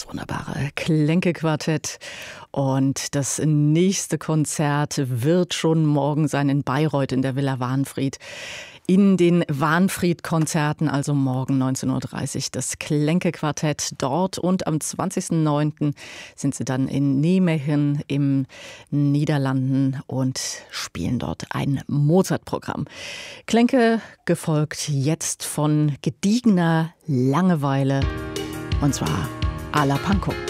Das wunderbare Klenke-Quartett. Und das nächste Konzert wird schon morgen sein in Bayreuth in der Villa Wahnfried. In den Wahnfried-Konzerten, also morgen 19:30 Uhr, das Klenke-Quartett dort. Und am 20.09. sind sie dann in Nijmegen im Niederlanden und spielen dort ein Mozart-Programm. Klenke gefolgt jetzt von gediegener Langeweile, und zwar à la Pankow.